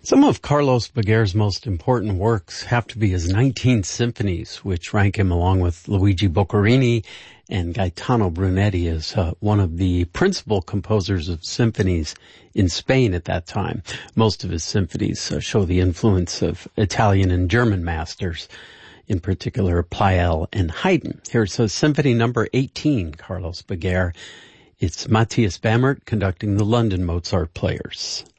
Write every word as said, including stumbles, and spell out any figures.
Some of Carlos Baguer's most important works have to be his nineteen symphonies, which rank him along with Luigi Boccherini and Gaetano Brunetti as uh, one of the principal composers of symphonies in Spain at that time. Most of his symphonies uh, show the influence of Italian and German masters, in particular Pleyel and Haydn. Here's uh, Symphony number eighteen, Carlos Baguer. It's Matthias Bamert conducting the London Mozart Players.